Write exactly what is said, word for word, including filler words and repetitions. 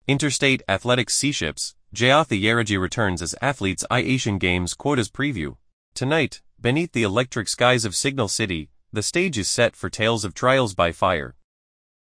Interstate Athletics Seaships, Jayathi Yeraji returns as athletes eye Asian Games quotas preview. Tonight, beneath the electric skies of Signal City, the stage is set for tales of trials by fire.